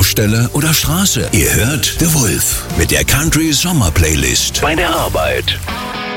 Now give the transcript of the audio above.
Baustelle oder Straße. Ihr hört The Wolf mit der Country Sommer Playlist bei der Arbeit.